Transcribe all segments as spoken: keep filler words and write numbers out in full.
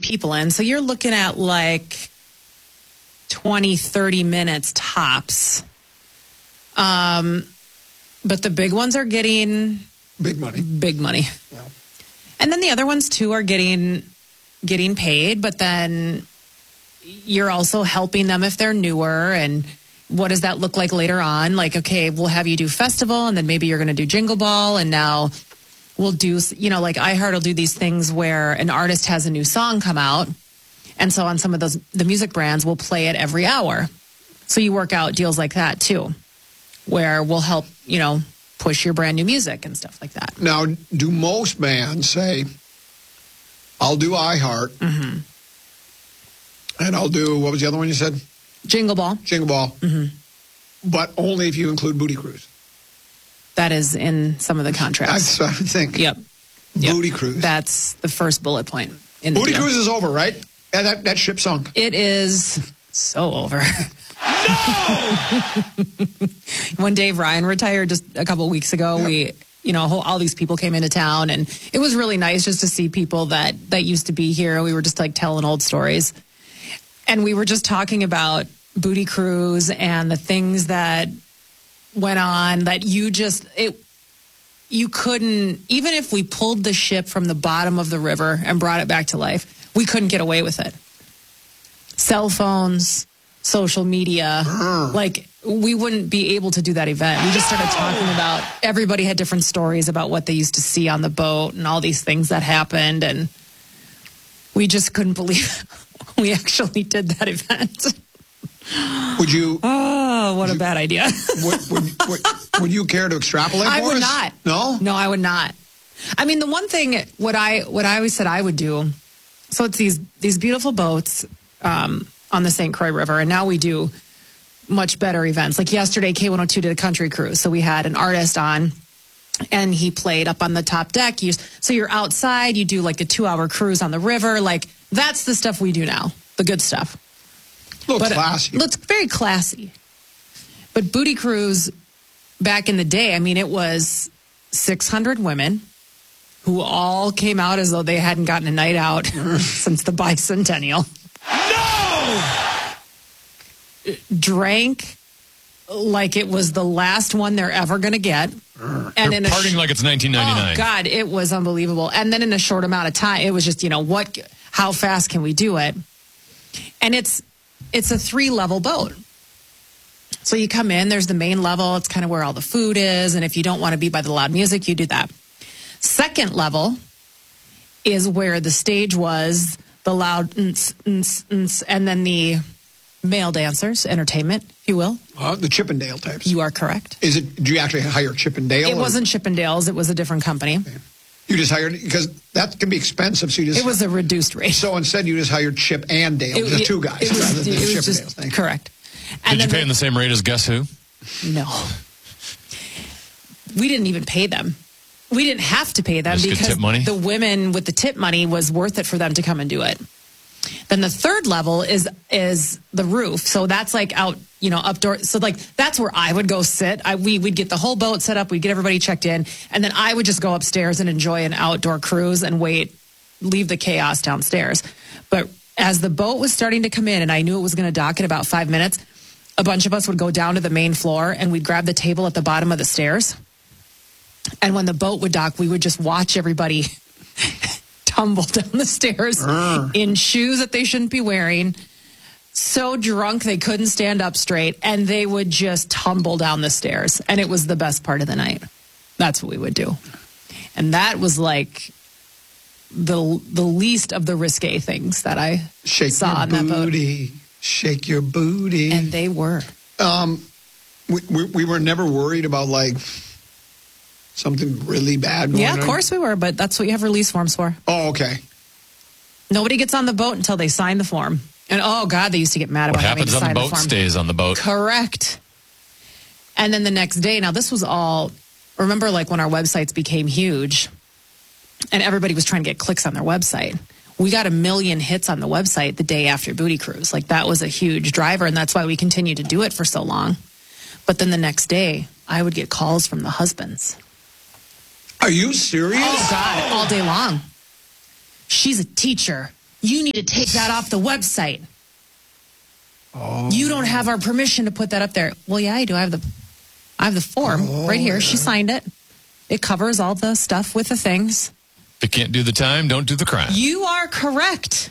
people in. So you're looking at like twenty, thirty minutes tops. Um, but the big ones are getting big money. Big money. Yeah. And then the other ones too are getting getting paid, but then you're also helping them if they're newer. And what does that look like later on? Like, okay, we'll have you do festival, and then maybe you're going to do Jingle Ball, and now we'll do, you know, like iHeart will do these things where an artist has a new song come out, and so on some of those, the music brands will play it every hour. So you work out deals like that too, where we'll help, you know, push your brand new music and stuff like that. Now, do most bands say, I'll do iHeart, mm-hmm. and I'll do, what was the other one you said? Jingle Ball. Jingle Ball. Mm-hmm. But only if you include Booty Cruise. That is in some of the contracts. That's what I think. Yep. Booty yep. Cruise. That's the first bullet point. In the Booty deal. Cruise is over, right? Yeah, that, that ship sunk. It is so over. No! When Dave Ryan retired just a couple of weeks ago, yep. we, you know, all these people came into town, and it was really nice just to see people that, that used to be here. We were just like telling old stories. And we were just talking about Booty Cruise and the things that went on that you just, it, you couldn't, even if we pulled the ship from the bottom of the river and brought it back to life, we couldn't get away with it. Cell phones, social media, uh. like we wouldn't be able to do that event. We just started talking about, everybody had different stories about what they used to see on the boat and all these things that happened. And we just couldn't believe we actually did that event. Would you? Oh, what a you, bad idea. would, would, would, would you care to extrapolate I for would us? not. No? No, I would not. I mean, the one thing, what I what I always said I would do, so it's these, these beautiful boats um, on the Saint Croix River, and now we do much better events. Like yesterday, K one oh two did a country cruise, so we had an artist on, and he played up on the top deck. You, so you're outside, you do like a two-hour cruise on the river. Like, that's the stuff we do now, the good stuff. A little but, classy. Looks very classy. But Booty Cruise, back in the day, I mean, it was six hundred women who all came out as though they hadn't gotten a night out since the bicentennial. No! Drank like it was the last one they're ever going to get. And They're in partying sh- like it's nineteen ninety-nine. Oh, God, it was unbelievable. And then in a short amount of time, it was just, you know, what? How fast can we do it? And it's it's a three-level boat. So you come in, there's the main level. It's kind of where all the food is. And if you don't want to be by the loud music, you do that. Second level is where the stage was, the loud, nts, nts, nts, and then the male dancers, entertainment, if you will. Uh, the Chippendale types. You are correct. Is it? Do you actually hire Chippendale? It or? wasn't Chippendales. It was a different company. Okay. You just hired, because that can be expensive. So you just. It was a reduced rate. So instead, you just hired Chip and Dale, it, the it, two guys, it was, rather than it was Chippendale. just, Thing. Correct. And Did you pay them the same rate as Guess Who? No. We didn't even pay them. We didn't have to pay them just because tip money? The women with the tip money was worth it for them to come and do it. Then the third level is is the roof. So that's like out, you know, updoor. So like that's where I would go sit. I we we'd get the whole boat set up. We'd get everybody checked in, and then I would just go upstairs and enjoy an outdoor cruise and wait, leave the chaos downstairs. But as the boat was starting to come in, and I knew it was going to dock in about five minutes, a bunch of us would go down to the main floor and we'd grab the table at the bottom of the stairs. And when the boat would dock, we would just watch everybody tumble down the stairs uh. in shoes that they shouldn't be wearing, so drunk they couldn't stand up straight, and they would just tumble down the stairs. And it was the best part of the night. That's what we would do. And that was like the the least of the risque things that I shake saw your on that boat. Booty, shake your booty. And they were. Um, we, we, we were never worried about like something really bad going Yeah, of on. course we were, but that's what you have release forms for. Oh, okay. Nobody gets on the boat until they sign the form. And oh, God, they used to get mad about what having to happens on sign the the boat form. stays on the boat. Correct. And then the next day, now this was all, remember like when our websites became huge and everybody was trying to get clicks on their website. We got a million hits on the website the day after Booty Cruise. Like that was a huge driver, and that's why we continued to do it for so long. But then the next day, I would get calls from the husbands. Are you serious? Oh, God, all day long. She's a teacher. you need to take that off the website. Oh. You don't have our permission to put that up there. Well, yeah, I do. I have the, I have the form oh, right here. Yeah. She signed it. It covers all the stuff with the things. If you can't do the time, don't do the crime. You are correct.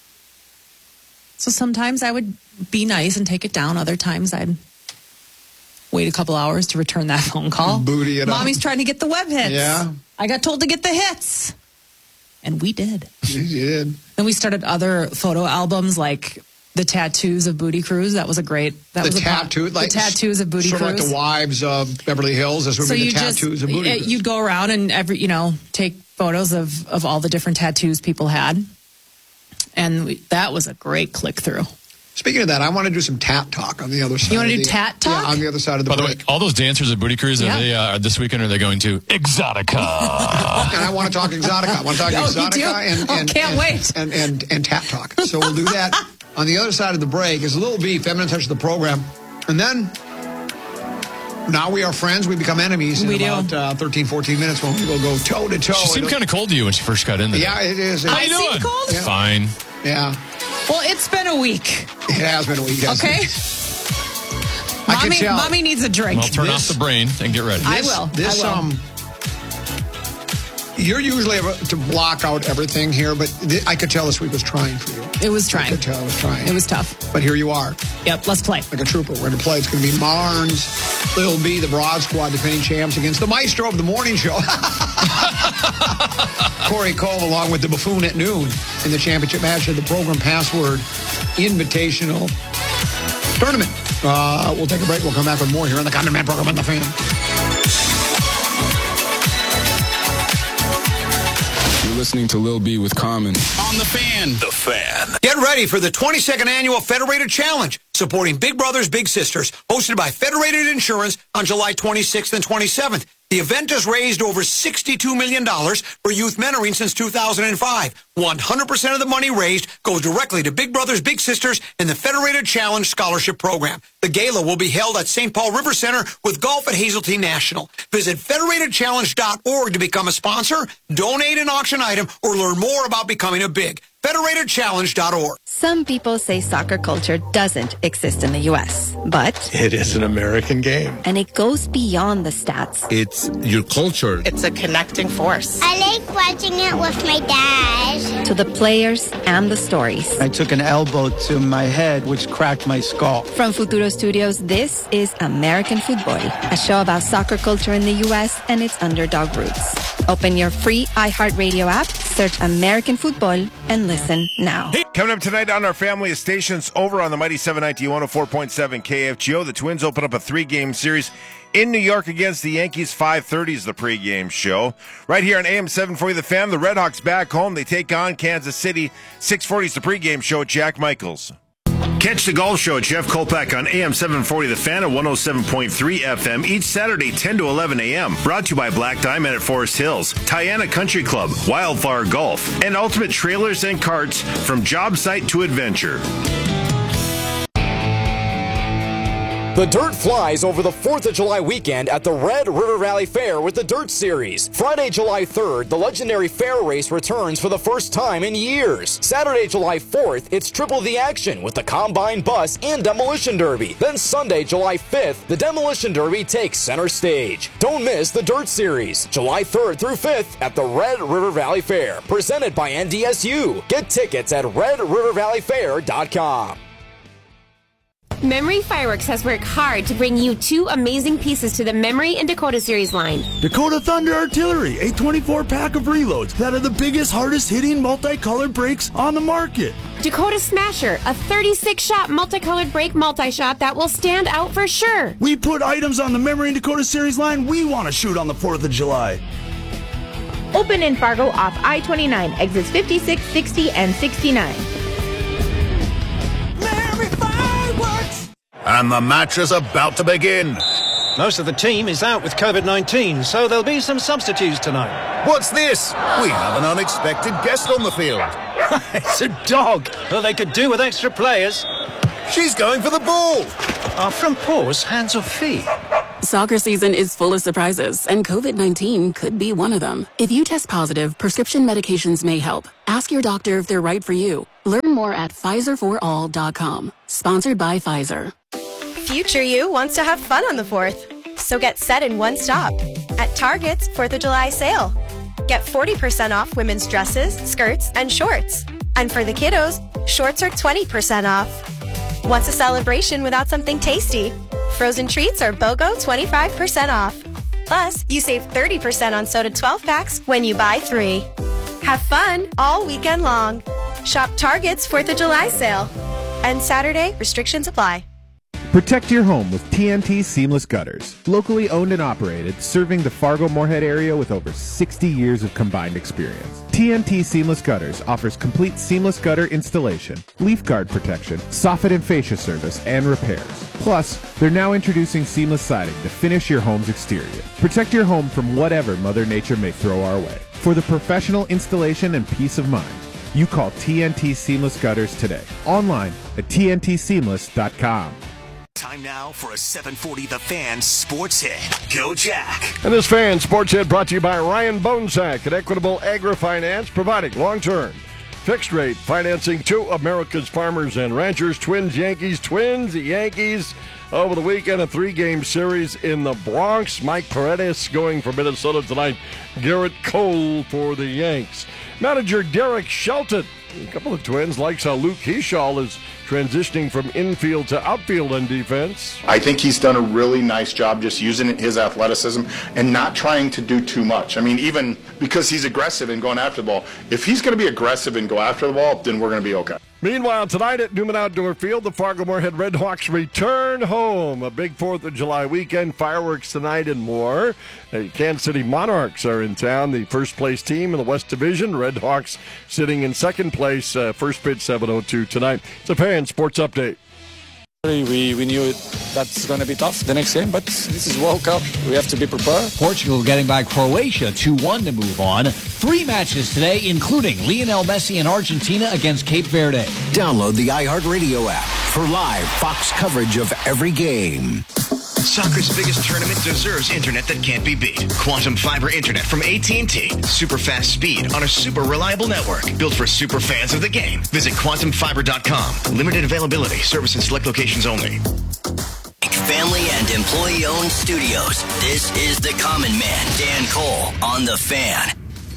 So sometimes I would be nice and take it down. Other times I'd wait a couple hours to return that phone call. Booty it Mommy's up. trying to get the web hits. Yeah. I got told to get the hits. And we did. You did. Then we started other photo albums like the tattoos of Booty Cruise. That was a great. That the was tattoo, a, like the tattoos of Booty sort Cruise. Sort of like the wives of Beverly Hills. That's what so the tattoos just, of Booty it, Cruise. You'd go around and every you know take photos of of all the different tattoos people had, and we, that was a great click through. Speaking of that, I want to do some tat talk on the other side. You want to do the, tat talk? Yeah, on the other side of the By the break. way, all those dancers at Booty Cruise, yeah. are they uh, this weekend, are they going to Exotica? And I want to talk Exotica. I want to talk oh, Exotica and, oh, and, can't and, wait. And, and, and, and tat talk. So we'll do that. On the other side of the break is a little B, feminine touch of the program. And then, now we are friends. We become enemies in we about uh, thirteen, fourteen minutes when we will go toe to toe. She seemed kind of cold to you when she first got in there. Yeah, it is. How you I doing? seem cold? Yeah. Fine. Yeah. Well, it's been a week. It has been a week. Okay. I mommy, can tell. Mommy needs a drink. Well, turn This- off the brain and get ready. I This- will. This, I will. um, you're usually able to block out everything here, but th- I could tell this week was trying for you. It was I trying. could tell it was trying. It was tough. But here you are, Yep, let's play. like a trooper. We're going to play. It's going to be Marnes, Lil B, the Broad Squad, defending champs against the maestro of the morning show, Corey Cole, along with the buffoon at noon in the championship match of the program password invitational tournament. Uh, we'll take a break. We'll come back with more here on the Condom Man program on the Fan. You're listening to Lil B with Common. On the Fan. The Fan. Get ready for the twenty-second Annual Federated Challenge, supporting Big Brothers Big Sisters, hosted by Federated Insurance on July twenty-sixth and twenty-seventh. The event has raised over sixty-two million dollars for youth mentoring since two thousand five. one hundred percent of the money raised goes directly to Big Brothers Big Sisters in the Federated Challenge Scholarship Program. The gala will be held at Saint Paul River Center with golf at Hazeltine National. Visit federated challenge dot org to become a sponsor, donate an auction item, or learn more about becoming a big. federated challenge dot org. Some people say soccer culture doesn't exist in the U S, but It is an American game. and it goes beyond the stats. It's your culture. It's a connecting force. I like watching it with my dad. To the players and the stories. I took an elbow to my head, which cracked my skull. From Futuro Studios, this is American Football, a show about soccer culture in the U S and its underdog roots. Open your free iHeartRadio app, search American Football, and listen now. Hey, coming up tonight on our family of stations over on the Mighty seven ninety one oh four point seven K F G O, the Twins open up a three-game series in New York against the Yankees. five thirty is the pregame show. Right here on A M seven forty The Fan, the Red Hawks back home. They take on Kansas City. six forty is the pregame show at Jack Michaels. Catch the Golf Show at Jeff Kolpak on A M seven forty The Fan at one oh seven point three F M each Saturday ten to eleven a.m. Brought to you by Black Diamond at Forest Hills, Tiana Country Club, Wildflower Golf, and Ultimate Trailers and Carts from job site to adventure. The dirt flies over the fourth of July weekend at the Red River Valley Fair with the Dirt Series. Friday, July third, the legendary fair race returns for the first time in years. Saturday, July fourth, it's triple the action with the Combine Bus and Demolition Derby. Then Sunday, July fifth, the Demolition Derby takes center stage. Don't miss the Dirt Series, July third through fifth at the Red River Valley Fair, presented by N D S U. Get tickets at red river valley fair dot com. Memory Fireworks has worked hard to bring you two amazing pieces to the Memory and Dakota Series line. Dakota Thunder Artillery, a twenty-four pack of reloads that are the biggest, hardest hitting multicolored brakes on the market. Dakota Smasher, a thirty-six shot multicolored brake multi-shot that will stand out for sure. We put items on the Memory and Dakota Series line we want to shoot on the fourth of July. Open in Fargo off I twenty-nine, exits fifty-six, sixty, and sixty-nine. And the match is about to begin. Most of the team is out with COVID nineteen, so there'll be some substitutes tonight. What's this? We have an unexpected guest on the field. It's a dog. Well, they could do with extra players. She's going for the ball. Are front paws hands or feet? Soccer season is full of surprises, and COVID nineteen could be one of them. If you test positive, prescription medications may help. Ask your doctor if they're right for you. Learn more at Pfizer for all dot com. Sponsored by Pfizer. Future you wants to have fun on the fourth. So get set in one stop. At Target's fourth of July sale. Get forty percent off women's dresses, skirts, and shorts. And for the kiddos, shorts are twenty percent off. Wants a celebration without something tasty? Frozen treats are BOGO twenty-five percent off. Plus, you save thirty percent on soda twelve packs when you buy three. Have fun all weekend long. Shop Target's fourth of July sale. And Saturday, restrictions apply. Protect your home with T N T Seamless Gutters. Locally owned and operated, serving the Fargo-Moorhead area with over sixty years of combined experience. T N T Seamless Gutters offers complete seamless gutter installation, leaf guard protection, soffit and fascia service, and repairs. Plus, they're now introducing seamless siding to finish your home's exterior. Protect your home from whatever Mother Nature may throw our way. For the professional installation and peace of mind, you call T N T Seamless Gutters today. Online at T N T seamless dot com. Time now for a seven forty The Fan Sports Hit. Go Jack. And this Fan Sports Hit brought to you by Ryan Bonesack at Equitable Agri-Finance, providing long-term fixed rate financing to America's farmers and ranchers. Twins, Yankees, Twins, Yankees. Over the weekend, a three-game series in the Bronx. Mike Paredes going for Minnesota tonight. Garrett Cole for the Yanks. Manager Derek Shelton, a couple of Twins, likes how Luke Keeschall is transitioning from infield to outfield on defense. I think he's done a really nice job just using his athleticism and not trying to do too much. I mean, even because he's aggressive and going after the ball, if he's going to be aggressive and go after the ball, then we're going to be okay. Meanwhile, tonight at Newman Outdoor Field, the Fargo-Moorhead Redhawks return home. A big fourth of July weekend, fireworks tonight and more. The Kansas City Monarchs are in town, the first-place team in the West Division. Redhawks sitting in second place, uh, first pitch seven oh two tonight. It's a Fan Sports Update. We, we knew it, that's going to be tough the next game, but this is World Cup. We have to be prepared. Portugal getting by Croatia two one to move on. Three matches today, including Lionel Messi and Argentina against Cape Verde. Download the iHeartRadio app for live Fox coverage of every game. Soccer's biggest tournament deserves internet that can't be beat. Quantum Fiber Internet from A T and T. Super fast speed on a super reliable network. Built for super fans of the game. Visit quantum fiber dot com. Limited availability. Service in select locations only. Family and employee-owned studios. This is the Common Man, Dan Cole, on The Fan.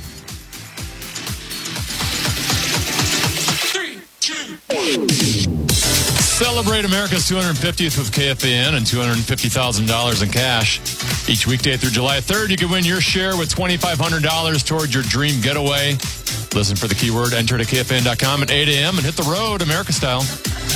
Three, two, one. Celebrate America's two hundred fiftieth with K F A N and two hundred fifty thousand dollars in cash. Each weekday through July third, you can win your share with twenty-five hundred dollars towards your dream getaway. Listen for the keyword, enter to K F A N dot com at eight a.m. and hit the road America style.